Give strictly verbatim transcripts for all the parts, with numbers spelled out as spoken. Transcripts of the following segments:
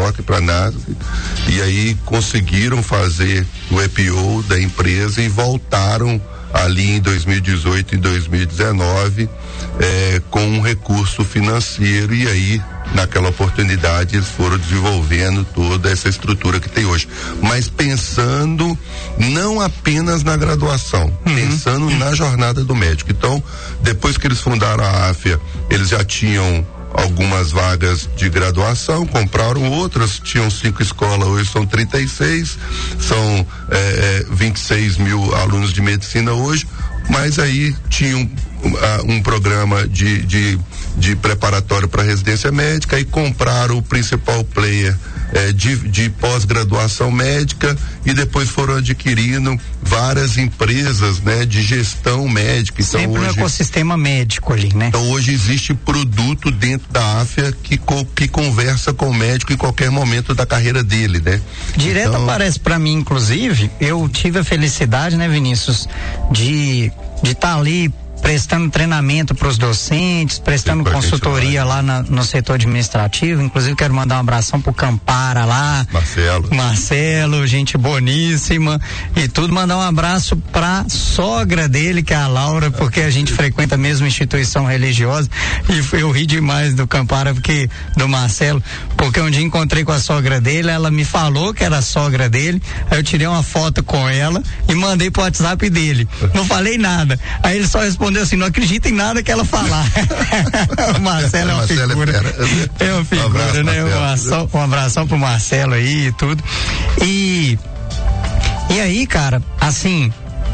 estoque para nada, e aí conseguiram fazer o I P O da empresa e voltaram ali em dois mil e dezoito e dois mil e dezenove eh, com um recurso financeiro, e aí naquela oportunidade eles foram desenvolvendo toda essa estrutura que tem hoje, mas pensando não apenas na graduação, uhum. pensando na jornada do médico. Então, depois que eles fundaram a AFIA, eles já tinham algumas vagas de graduação, compraram outras, tinham cinco escolas, hoje são trinta e seis, são é, vinte e seis mil alunos de medicina hoje, mas aí tinham um, um programa de, de, de preparatório para residência médica e compraram o principal player É, de, de pós-graduação médica, e depois foram adquirindo várias empresas, né, de gestão médica. Então, sempre hoje, no ecossistema médico ali, né? Então hoje existe produto dentro da AFIA que, co, que conversa com o médico em qualquer momento da carreira dele, né? Direto então, aparece para mim, inclusive, eu tive a felicidade, né, Vinícius, de de estar tá ali prestando treinamento para os docentes, prestando consultoria lá na, no setor administrativo. Inclusive quero mandar um abração pro Campara lá, Marcelo, Marcelo, gente boníssima, e tudo. Mandar um abraço pra sogra dele, que é a Laura, porque a gente frequenta a mesma instituição religiosa, e eu ri demais do Campara, porque do Marcelo, porque um dia encontrei com a sogra dele, ela me falou que era a sogra dele, aí eu tirei uma foto com ela e mandei pro WhatsApp dele, não falei nada, aí ele só respondeu assim: não acredita em nada que ela falar. O Marcelo é uma Marcelo figura. É, é uma figura, um abraço, né? Um abração, um abração pro Marcelo aí e tudo. E, e aí, cara, assim,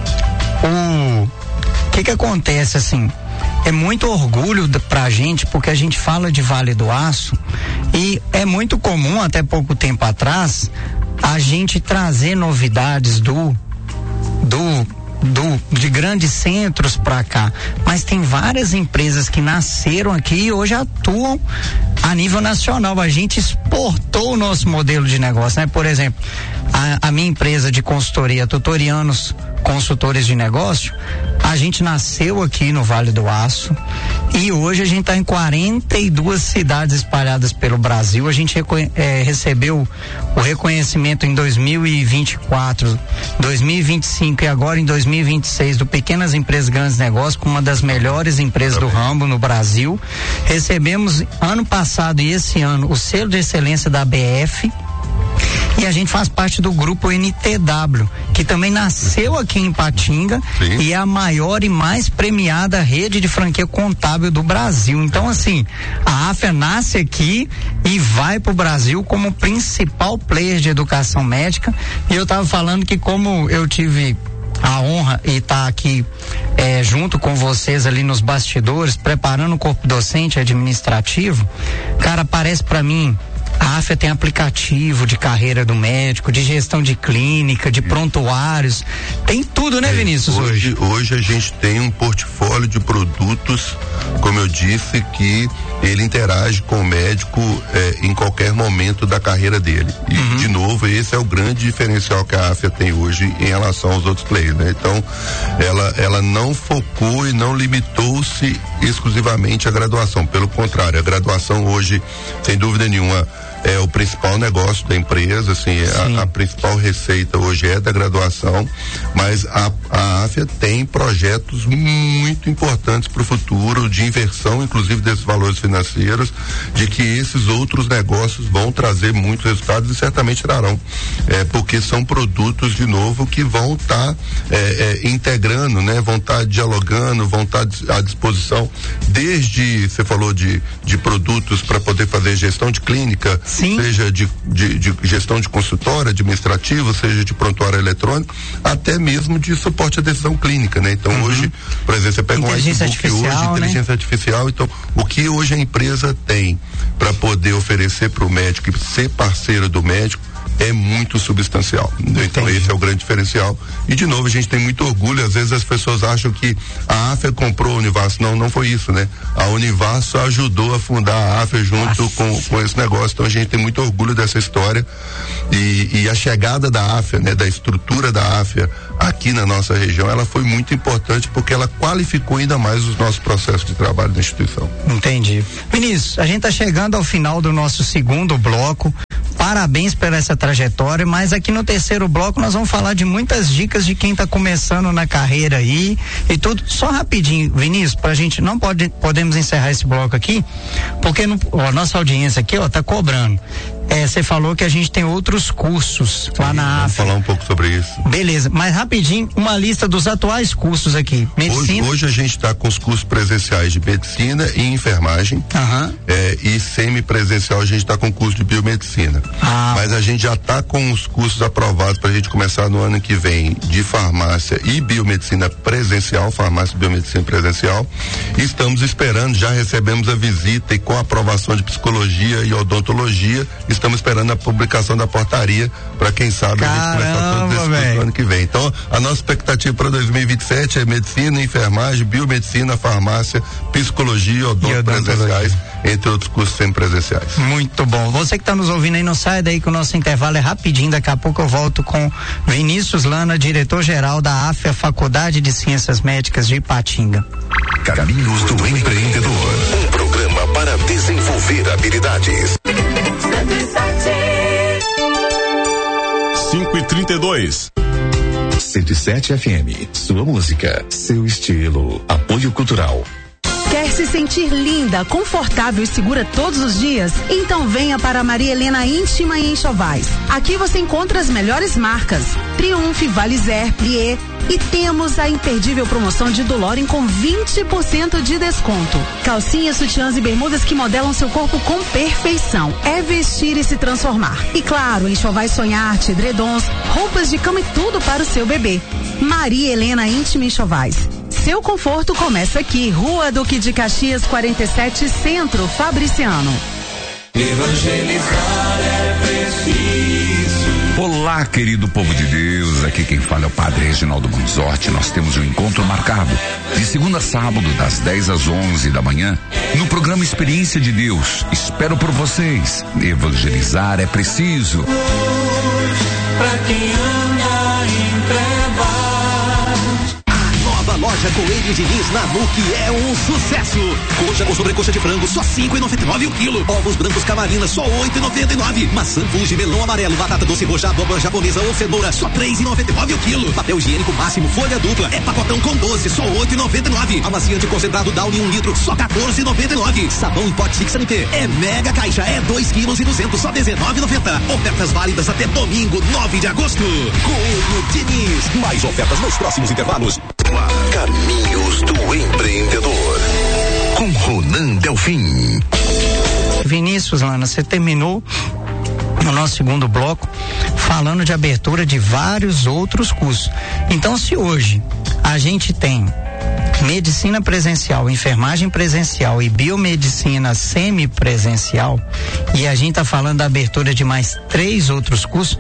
o que que acontece, assim, é muito orgulho pra gente, porque a gente fala de Vale do Aço e é muito comum, até pouco tempo atrás, a gente trazer novidades do do Do, de grandes centros para cá, mas tem várias empresas que nasceram aqui e hoje atuam a nível nacional. A gente exportou o nosso modelo de negócio, né? Por exemplo, a, a minha empresa de consultoria, Tutorianos Consultores de Negócio, a gente nasceu aqui no Vale do Aço e hoje a gente está em quarenta e duas cidades espalhadas pelo Brasil. A gente é, recebeu o reconhecimento em dois mil e vinte e quatro, dois mil e vinte e cinco e agora em dois mil e vinte e seis do Pequenas Empresas Grandes Negócios, como uma das melhores empresas do ramo no Brasil. Recebemos ano passado e esse ano o selo de excelência da A B F. E a gente faz parte do grupo N T W, que também nasceu aqui em Ipatinga. Sim. E é a maior e mais premiada rede de franquia contábil do Brasil. Então, assim, a AFIA nasce aqui e vai pro Brasil como principal player de educação médica. E eu tava falando que, como eu tive a honra e estar tá aqui é, junto com vocês ali nos bastidores, preparando o corpo docente administrativo, cara, parece para mim, a AFIA tem aplicativo de carreira do médico, de gestão de clínica, de prontuários, tem tudo, né, Vinícius? Hoje, hoje, hoje a gente tem um portfólio de produtos, como eu disse, que ele interage com o médico eh, em qualquer momento da carreira dele. E, uhum. de novo, esse é o grande diferencial que a AFIA tem hoje em relação aos outros players, né? Então, ela, ela não focou e não limitou-se exclusivamente à graduação. Pelo contrário, a graduação hoje, sem dúvida nenhuma, é o principal negócio da empresa, assim, a, a principal receita hoje é da graduação, mas a, a AFIA tem projetos muito importantes para o futuro, de inversão, inclusive desses valores financeiros, de que esses outros negócios vão trazer muitos resultados e certamente trarão, é, porque são produtos, de novo, que vão estar tá, é, é, integrando, né, vão estar tá dialogando, vão estar tá à disposição, desde, você falou de, de produtos para poder fazer gestão de clínica, Sim. seja de, de, de gestão de consultório administrativo, seja de prontuário eletrônico, até mesmo de suporte à decisão clínica, né? Então, uhum. hoje, por exemplo, você pega um iBook hoje, né? inteligência artificial, então, o que hoje a empresa tem para poder oferecer para o médico e ser parceiro do médico é muito substancial. Entendi. Então esse é o grande diferencial. E de novo, a gente tem muito orgulho, às vezes as pessoas acham que a AFIA comprou a Univasso. Não, não foi isso, né? A Univasso ajudou a fundar a AFIA junto com, com esse negócio. Então a gente tem muito orgulho dessa história. E, e a chegada da AFIA, né? Da estrutura da AFIA aqui na nossa região, ela foi muito importante porque ela qualificou ainda mais os nossos processos de trabalho da instituição. Entendi. Vinícius, a gente está chegando ao final do nosso segundo bloco. parabéns por essa trajetória, mas aqui no terceiro bloco nós vamos falar de muitas dicas de quem está começando na carreira aí e tudo. Só rapidinho, Vinícius, pra gente, não pode, podemos encerrar esse bloco aqui, porque no, ó, nossa audiência aqui, ó, tá cobrando. Você é, falou que a gente tem outros cursos lá Sim, na vamos A F A. falar um pouco sobre isso. Beleza, mas rapidinho, uma lista dos atuais cursos aqui. Medicina. Hoje, hoje a gente está com os cursos presenciais de medicina e enfermagem. Uhum. É, e semipresencial a gente está com o curso de biomedicina. Ah. Mas a gente já está com os cursos aprovados para a gente começar no ano que vem de farmácia e biomedicina presencial, farmácia e biomedicina presencial. E estamos esperando, já recebemos a visita e com a aprovação de psicologia e odontologia, estamos esperando a publicação da portaria para quem sabe Caramba, a gente começar todos esses cursos no ano que vem. Então, a nossa expectativa para dois mil e vinte e sete é medicina, enfermagem, biomedicina, farmácia, psicologia e odonto presenciais, entre outros cursos semipresenciais. Muito bom. Você que está nos ouvindo aí, não sai daí que o nosso intervalo é rapidinho. Daqui a pouco eu volto com Vinícius Lana, diretor-geral da A F A, Faculdade de Ciências Médicas de Ipatinga. Caminhos do Empreendedor. Um programa para desenvolver habilidades. cinco e trinta e dois. cento e sete F M. Sua música, seu estilo. Apoio Cultural. Quer se sentir linda, confortável e segura todos os dias? Então venha para a Maria Helena Íntima e Enxovais. Aqui você encontra as melhores marcas: Triumph, Valizer, Plié. E temos a imperdível promoção de Doloren com vinte por cento de desconto. Calcinhas, sutiãs e bermudas que modelam seu corpo com perfeição. É vestir e se transformar. E claro, Enxovais Sonharte, edredons, roupas de cama e tudo para o seu bebê. Maria Helena Íntima e Enxovais. Seu conforto começa aqui, Rua Duque de Caxias, quarenta e sete, Centro, Fabriciano. Evangelizar é preciso. Olá, querido povo de Deus, aqui quem fala é o Padre Reginaldo Manzotti. Nós temos um encontro marcado de segunda a sábado, das dez às onze da manhã, no programa Experiência de Deus. Espero por vocês. Evangelizar é preciso. Pra quem anda em trevas. Loja Coelho Diniz na M U C é um sucesso. Coxa com sobrecoxa de frango só cinco e noventa e nove o quilo. Ovos brancos Camarina só oito e noventa e nove. Maçã Fuji, melão amarelo, batata doce roxa, abóbora japonesa ou cenoura só três e noventa e nove o quilo. Papel higiênico máximo folha dupla é pacotão com doze só oito e noventa e nove. Amaciante concentrado Downy um litro só quatorze e noventa e nove. Sabão em pote Six Sanité é mega caixa, é dois quilos e duzentos só dezenove e noventa. Ofertas válidas até domingo nove de agosto. Coelho Diniz. Mais ofertas nos próximos intervalos. Caminhos do Empreendedor, com Ronan Delfim. Vinícius Lana, você terminou no nosso segundo bloco falando de abertura de vários outros cursos. Então, se hoje a gente tem medicina presencial, enfermagem presencial e biomedicina semipresencial, e a gente está falando da abertura de mais três outros cursos,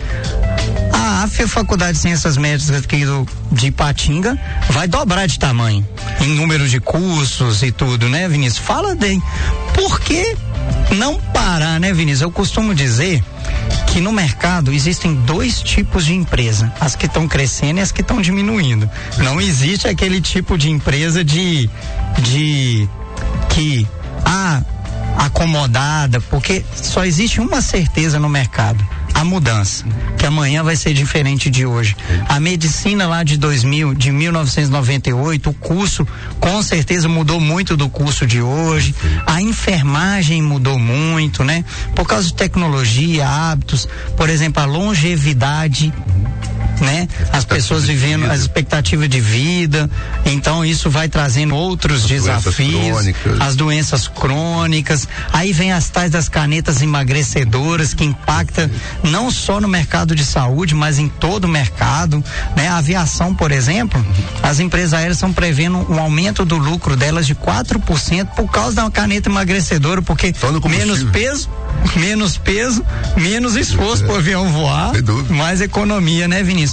a A F A, Faculdade de Ciências Médicas aqui do, de Ipatinga, vai dobrar de tamanho em número de cursos e tudo, né, Vinícius? Fala bem. Por que não parar, né, Vinícius? Eu costumo dizer que no mercado existem dois tipos de empresa, as que estão crescendo e as que estão diminuindo. Não existe aquele tipo de empresa de de que ah, acomodada, porque só existe uma certeza no mercado: a mudança, que amanhã vai ser diferente de hoje. A medicina lá de dois mil, de mil novecentos e noventa e oito, o curso com certeza mudou muito do curso de hoje. A enfermagem mudou muito, né? Por causa de tecnologia, hábitos, por exemplo, a longevidade, né? As pessoas vivendo as expectativas de vida, então isso vai trazendo outros as desafios, doenças as doenças crônicas. Aí vem as tais das canetas emagrecedoras que impacta não só no mercado de saúde, mas em todo o mercado, né? A aviação, por exemplo, as empresas aéreas estão prevendo um aumento do lucro delas de quatro por cento por causa da caneta emagrecedora, porque menos peso, menos peso, menos esforço é. para o avião voar, mais economia, né, Vinícius?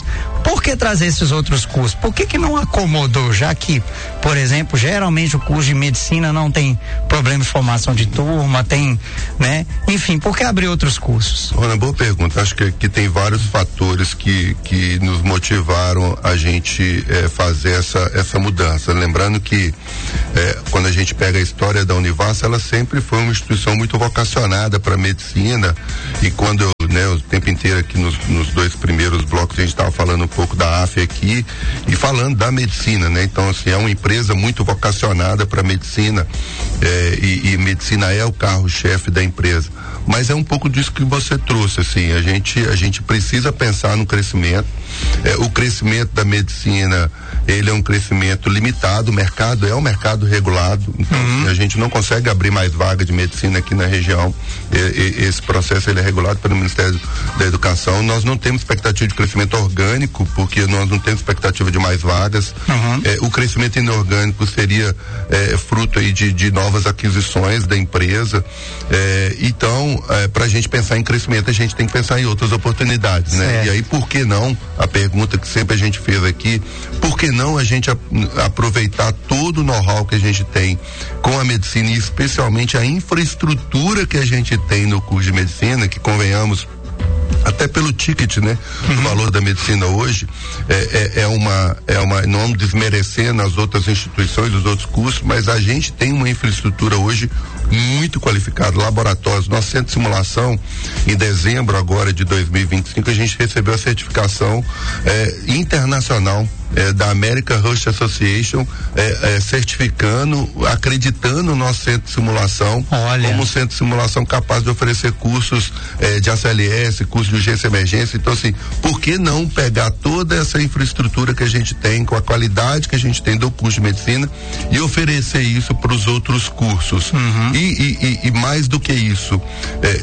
Por que trazer esses outros cursos? Por que que não acomodou, já que, por exemplo, geralmente o curso de medicina não tem problema de formação de turma, tem, né? Enfim, por que abrir outros cursos? Olha, boa pergunta. Acho que, que tem vários fatores que, que nos motivaram a gente é, fazer essa, essa mudança. Lembrando que é, quando a gente pega a história da Univasf, ela sempre foi uma instituição muito vocacionada para medicina, e quando eu, né, o tempo inteiro aqui nos, nos dois primeiros blocos a gente estava falando um pouco da A F aqui e falando da medicina, né? Então, assim, é uma empresa muito vocacionada para medicina, é, e, e medicina é o carro-chefe da empresa. Mas é um pouco disso que você trouxe, assim, a gente, a gente precisa pensar no crescimento. É, o crescimento da medicina, ele é um crescimento limitado, o mercado é um mercado regulado, então uhum. a gente não consegue abrir mais vaga de medicina aqui na região. E, e, esse processo ele é regulado pelo Ministério da Educação. Nós não temos expectativa de crescimento orgânico, porque nós não temos expectativa de mais vagas. Uhum. É, o crescimento inorgânico seria é, fruto aí de, de novas aquisições da empresa. É, então, é, para a gente pensar em crescimento, a gente tem que pensar em outras oportunidades, né? Certo. E aí, por que não, a pergunta que sempre a gente fez aqui, por que não a gente a, aproveitar todo o know-how que a gente tem com a medicina, e especialmente a infraestrutura que a gente tem no curso de medicina, que, convenhamos, até pelo ticket, né? Uhum. O valor da medicina hoje é, é, é uma, é uma, não desmerecendo as outras instituições, os outros cursos, mas a gente tem uma infraestrutura hoje muito qualificada, laboratórios. Nosso centro de simulação, em dezembro agora de dois mil e vinte e cinco, a gente recebeu a certificação é, internacional É, da American Rush Association, é, é, certificando, acreditando o nosso centro de simulação. Olha. Como um centro de simulação capaz de oferecer cursos é, de A C L S, cursos de urgência e emergência. Então, assim, por que não pegar toda essa infraestrutura que a gente tem, com a qualidade que a gente tem do curso de medicina, e oferecer isso para os outros cursos? Uhum. E, e, e, e mais do que isso, é,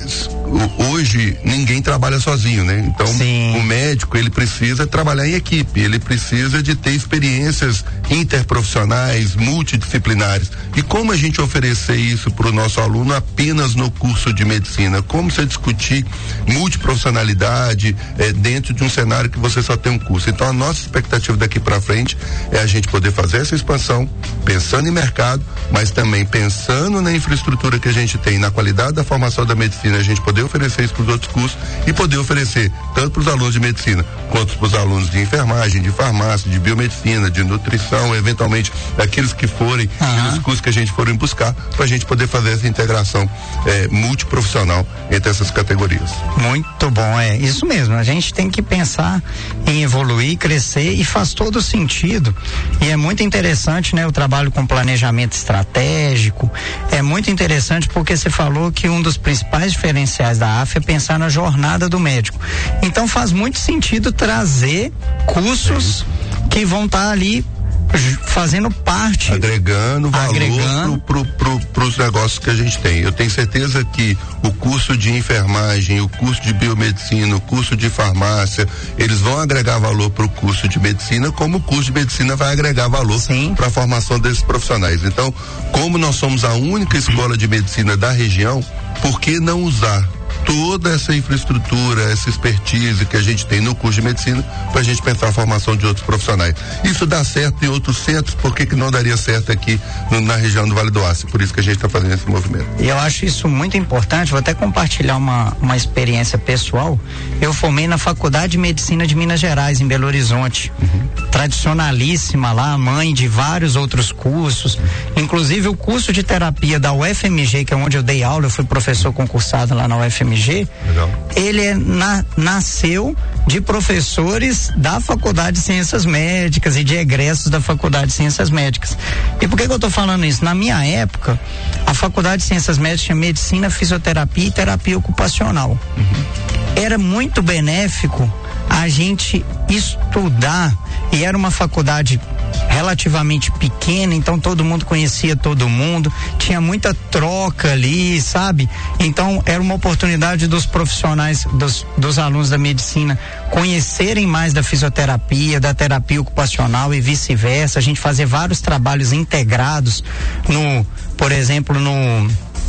hoje ninguém trabalha sozinho, né? Então, sim, o médico, ele precisa trabalhar em equipe, ele precisa de ter experiências interprofissionais, multidisciplinares. E como a gente oferecer isso para o nosso aluno apenas no curso de medicina? Como você discutir multiprofissionalidade eh, dentro de um cenário que você só tem um curso? Então, a nossa expectativa daqui para frente é a gente poder fazer essa expansão, pensando em mercado, mas também pensando na infraestrutura que a gente tem, na qualidade da formação da medicina, a gente poder oferecer isso para os outros cursos e poder oferecer tanto para os alunos de medicina quanto para os alunos de enfermagem, de farmácia, de biomedicina, de nutrição, eventualmente daqueles que forem, uhum. e os cursos que a gente forem buscar, para a gente poder fazer essa integração eh, multiprofissional entre essas categorias. Muito bom, é isso mesmo. A gente tem que pensar em evoluir, crescer, e faz todo sentido. E é muito interessante, né? O trabalho com planejamento estratégico é muito interessante, porque você falou que um dos principais diferenciais da A F é pensar na jornada do médico. Então faz muito sentido trazer cursos que vão estar tá ali fazendo parte, agregando valor agregando. Pro, pro, pro, pros negócios que a gente tem. Eu tenho certeza que o curso de enfermagem, o curso de biomedicina, o curso de farmácia, eles vão agregar valor pro curso de medicina, como o curso de medicina vai agregar valor para a formação desses profissionais. Então, como nós somos a única escola de medicina da região, por que não usar toda essa infraestrutura, essa expertise que a gente tem no curso de medicina para a gente pensar a formação de outros profissionais? Isso dá certo em outros centros, por que que não daria certo aqui no, na região do Vale do Aço? Por isso que a gente está fazendo esse movimento. E eu acho isso muito importante, vou até compartilhar uma, uma experiência pessoal. Eu formei na Faculdade de Medicina de Minas Gerais, em Belo Horizonte. Uhum. Tradicionalíssima lá, mãe de vários outros cursos, inclusive o curso de terapia da U F M G, que é onde eu dei aula, eu fui professor concursado lá na U F M G. Legal. Ele é na, nasceu de professores da Faculdade de Ciências Médicas e de egressos da Faculdade de Ciências Médicas. E por que que eu tô falando isso? Na minha época, a Faculdade de Ciências Médicas tinha medicina, fisioterapia e terapia ocupacional. Uhum. Era muito benéfico a gente estudar, e era uma faculdade relativamente pequena, então todo mundo conhecia todo mundo, tinha muita troca ali, sabe? Então era uma oportunidade dos profissionais, dos, dos alunos da medicina conhecerem mais da fisioterapia, da terapia ocupacional e vice-versa. A gente fazer vários trabalhos integrados no, por exemplo, no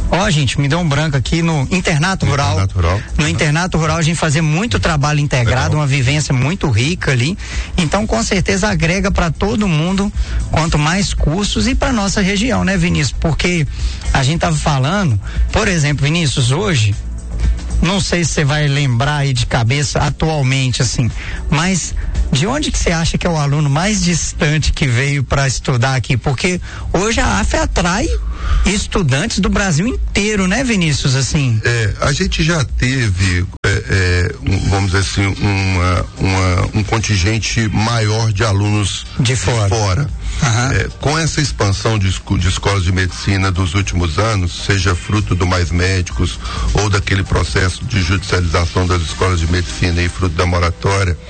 Ó, oh, gente, me deu um branco aqui no internato no rural. Internato rural. No uhum. internato rural a gente fazia muito trabalho integrado, Legal. Uma vivência muito rica ali. Então, com certeza agrega para todo mundo, quanto mais cursos e para nossa região, né, Vinícius? Porque a gente tava falando, por exemplo, Vinícius, hoje, não sei se você vai lembrar aí de cabeça atualmente, assim, mas de onde que você acha que é o aluno mais distante que veio para estudar aqui? Porque hoje a A F E atrai estudantes do Brasil inteiro, né, Vinícius, assim? É, a gente já teve, é, é, um, vamos dizer assim, uma, uma, um contingente maior de alunos de fora. De fora. Uhum. É, com essa expansão de, de escolas de medicina dos últimos anos, seja fruto do Mais Médicos ou daquele processo de judicialização das escolas de medicina e fruto da moratória,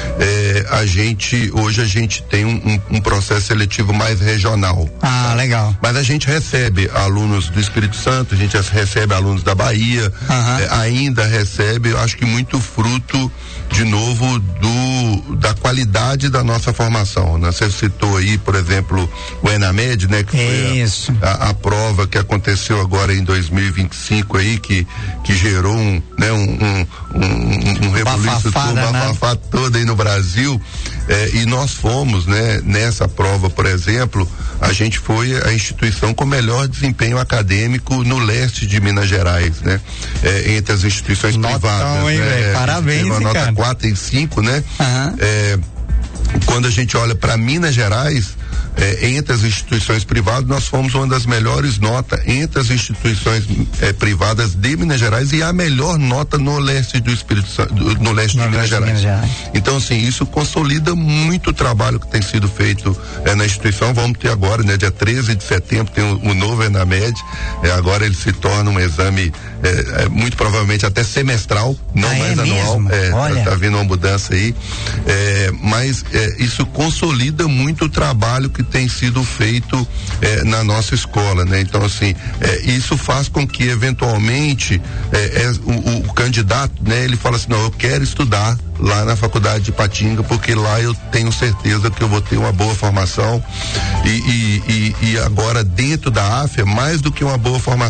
é, a gente, hoje a gente tem um, um, um processo seletivo mais regional. Ah, tá? Legal. Mas a gente recebe alunos do Espírito Santo, a gente recebe alunos da Bahia, uhum. é, ainda recebe, acho que muito fruto, de novo, do, da qualidade da nossa formação, né? Você citou aí, por exemplo, o ENAMED, né? Que Isso. foi a, a, a prova que aconteceu agora em dois mil e vinte e cinco aí, que, que gerou um, né? Um, um, um, um rebuliço todo, uma bafafá toda aí no Brasil, é, e nós fomos, né? Nessa prova, por exemplo, a gente foi a instituição com melhor desempenho acadêmico no leste de Minas Gerais, né? É, entre as instituições Notão, privadas, hein, né? Parabéns, uma nota cara. quatro e cinco, né? Uhum. É, quando a gente olha para Minas Gerais, é, entre as instituições privadas, nós fomos uma das melhores notas entre as instituições é, privadas de Minas Gerais e a melhor nota no leste do Espírito Santo, no leste no de Minas Gerais. Minas Gerais. Então, assim, isso consolida muito o trabalho que tem sido feito é, na instituição. Vamos ter agora, né, dia treze de setembro, tem o, o novo ENAMED. É, agora ele se torna um exame é, é, muito provavelmente até semestral, não ah, mais é anual. Mesmo? É, Olha. tá, tá vindo uma mudança aí. É, mas é, isso consolida muito o trabalho que tem sido feito eh, na nossa escola, né? Então, assim, eh, isso faz com que eventualmente eh, eh, o, o candidato, né? Ele fala assim, não, eu quero estudar lá na faculdade de Patinga, porque lá eu tenho certeza que eu vou ter uma boa formação e, e, e, e agora dentro da A F E, mais do que uma boa formação,